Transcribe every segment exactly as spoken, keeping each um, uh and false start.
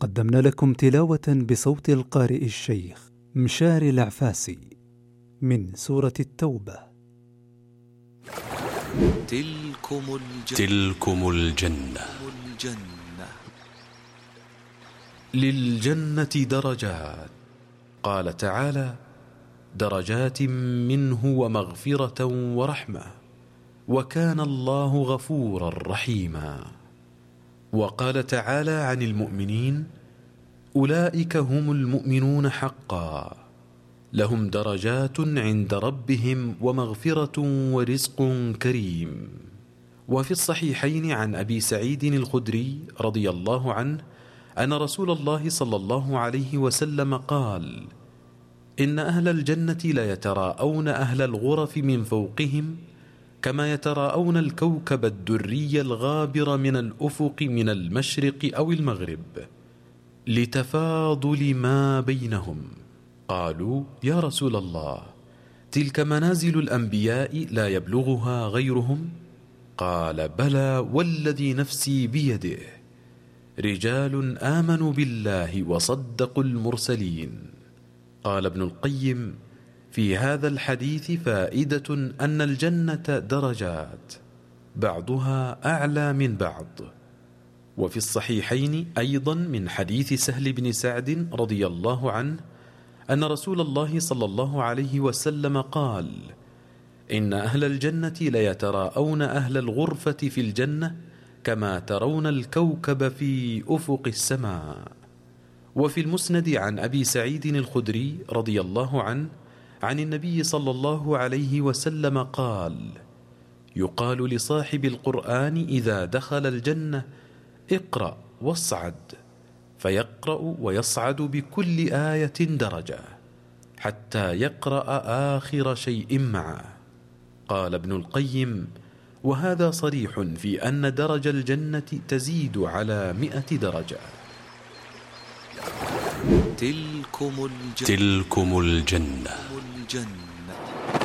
قدمنا لكم تلاوة بصوت القارئ الشيخ مشاري العفاسي من سورة التوبة. تلكم الجنة, تلكم الجنة. الجنة للجنة درجات. قال تعالى: درجات منه ومغفرة ورحمة، وكان الله غفورا رحيما. وقال تعالى عن المؤمنين: أولئك هم المؤمنون حقا، لهم درجات عند ربهم ومغفرة ورزق كريم. وفي الصحيحين عن أبي سعيد الخدري رضي الله عنه أن رسول الله صلى الله عليه وسلم قال: إن أهل الجنة ليتراءون أهل الغرف من فوقهم كما يتراءون الكوكب الدري الغابر من الأفق من المشرق أو المغرب، لتفاضل ما بينهم. قالوا: يا رسول الله، تلك منازل الأنبياء لا يبلغها غيرهم؟ قال: بلى والذي نفسي بيده، رجال آمنوا بالله وصدقوا المرسلين. قال ابن القيم: في هذا الحديث فائدة أن الجنة درجات بعضها أعلى من بعض. وفي الصحيحين أيضا من حديث سهل بن سعد رضي الله عنه أن رسول الله صلى الله عليه وسلم قال: إن أهل الجنة ليتراءون أهل الغرفة في الجنة كما ترون الكوكب في أفق السماء. وفي المسند عن أبي سعيد الخدري رضي الله عنه عن النبي صلى الله عليه وسلم قال: يقال لصاحب القرآن إذا دخل الجنة: اقرأ واصعد، فيقرأ ويصعد بكل آية درجة حتى يقرأ آخر شيء معه. قال ابن القيم: وهذا صريح في أن درجة الجنة تزيد على مئة درجة. تلكم الجنة, تلكم الجنة. الجنة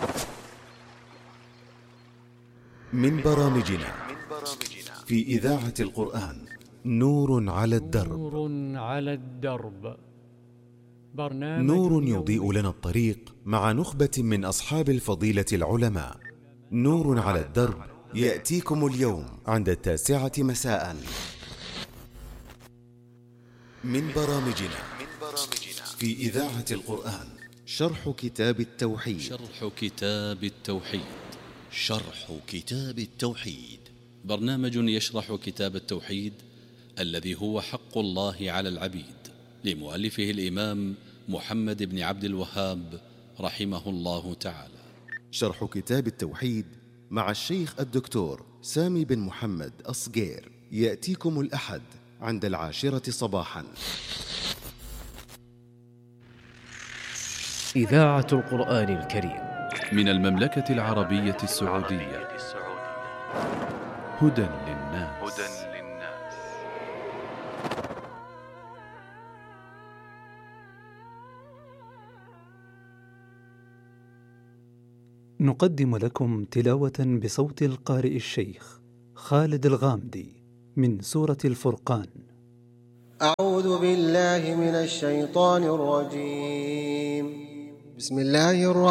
من برامجنا في إذاعة القرآن نور على الدرب. نور على الدرب، برنامج نور يضيء لنا الطريق مع نخبة من أصحاب الفضيلة العلماء. نور على الدرب يأتيكم اليوم عند التاسعة مساء. من برامجنا في إذاعة القرآن شرح كتاب التوحيد. شرح كتاب التوحيد. شرح كتاب التوحيد برنامج يشرح كتاب التوحيد الذي هو حق الله على العبيد، لمؤلفه الإمام محمد بن عبد الوهاب رحمه الله تعالى. شرح كتاب التوحيد مع الشيخ الدكتور سامي بن محمد أصغير يأتيكم الأحد عند العاشرة صباحا. إذاعة القرآن الكريم من المملكة العربية السعودية. هدى للناس. نقدم لكم تلاوة بصوت القارئ الشيخ خالد الغامدي من سورة الفرقان. أعوذ بالله من الشيطان الرجيم. بسم الله الرحمن